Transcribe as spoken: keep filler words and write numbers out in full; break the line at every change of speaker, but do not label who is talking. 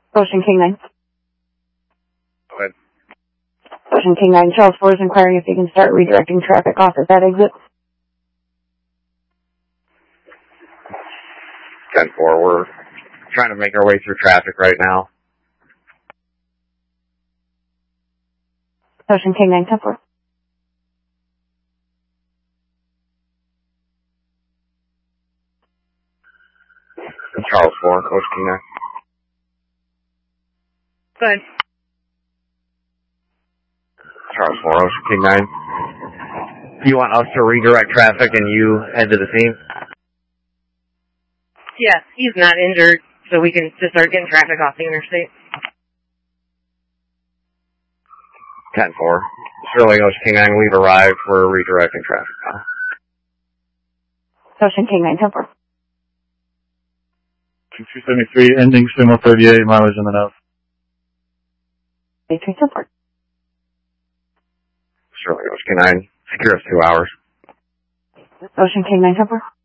Ocean King nine.
Go ahead.
Ocean King nine, Charles four is inquiring if you can start redirecting traffic off at that exit.
ten four, we're trying to make our way through traffic right now.
Ocean King nine, ten four.
Charles four, Ocean King nine.
Good.
Charles four, Ocean King nine. You want us to redirect traffic and you head to the scene?
Yes, he's not injured, so we can just start getting traffic off the interstate.
ten four. Sterling, Ocean King nine, we've arrived. We're redirecting traffic now.
Ocean King nine, ten four.
two seventy-three, ending Sumo thirty-eight, mileage in the nose.
eight three ten four.
Sterling, Ocean King nine, secure us two hours.
Ocean King nine, ten four.